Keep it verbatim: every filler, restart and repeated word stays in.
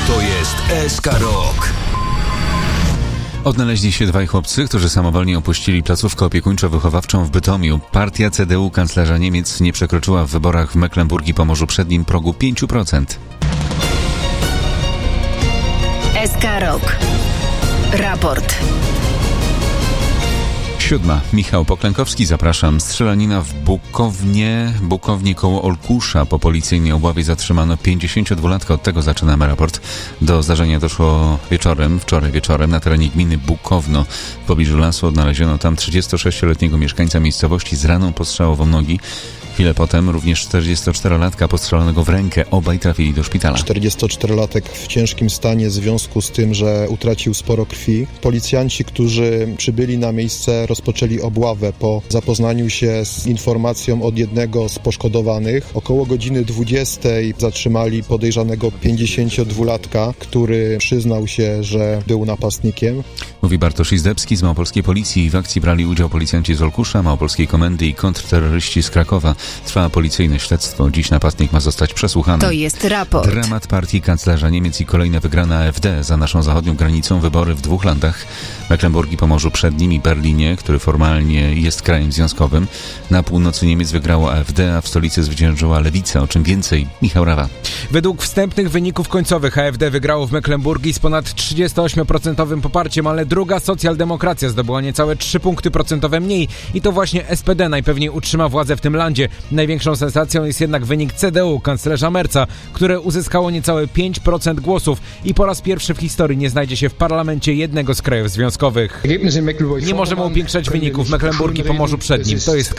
To jest S K Rock. Odnaleźli się dwaj chłopcy, którzy samowolnie opuścili placówkę opiekuńczo-wychowawczą w Bytomiu. Partia C D U kanclerza Niemiec nie przekroczyła w wyborach w Mecklenburgii Pomorzu Przednim progu pięć procent. S K Rock. Raport. Siódma. Michał Poklękowski, zapraszam. Strzelanina w Bukownie, Bukownie koło Olkusza. Po policyjnej obławie zatrzymano pięćdziesięciodwulatka. Od tego zaczynamy raport. Do zdarzenia doszło wieczorem, wczoraj wieczorem na terenie gminy Bukowno. W pobliżu lasu odnaleziono tam trzydziestosześcioletniego mieszkańca miejscowości z raną postrzałową nogi. Chwilę potem również czterdziestoczterolatka postrzelonego w rękę. Obaj trafili do szpitala. czterdziestoczterolatek w ciężkim stanie w związku z tym, że utracił sporo krwi. Policjanci, którzy przybyli na miejsce, rozpoczęli obławę po zapoznaniu się z informacją od jednego z poszkodowanych. Około godziny dwudziestej zatrzymali podejrzanego pięćdziesięciodwulatka, który przyznał się, że był napastnikiem. Mówi Bartosz Izdebski z Małopolskiej Policji. W akcji brali udział policjanci z Olkusza, Małopolskiej Komendy i kontrterroryści z Krakowa. Trwa policyjne śledztwo. Dziś napastnik ma zostać przesłuchany. To jest raport. Dramat partii kanclerza Niemiec i kolejna wygrana A F D. Za naszą zachodnią granicą wybory w dwóch landach. Mecklenburgii Pomorzu Przednim i Berlinie, który formalnie jest krajem związkowym. Na północy Niemiec wygrało A F D, a w stolicy zwyciężyła Lewica. O czym więcej? Michał Rawa. Według wstępnych wyników końcowych A F D wygrało w Mecklenburgii z ponad trzydziestoośmioprocentowym poparciem, ale druga socjaldemokracja zdobyła niecałe trzy punkty procentowe mniej i to właśnie S P D najpewniej utrzyma władzę w tym landzie. Największą sensacją jest jednak wynik C D U kanclerza Merza, które uzyskało niecałe pięć procent głosów i po raz pierwszy w historii nie znajdzie się w parlamencie jednego z krajów związkowych. Nie możemy upiększać wyników w Mecklenburgii Pomorzu Przednim. To jest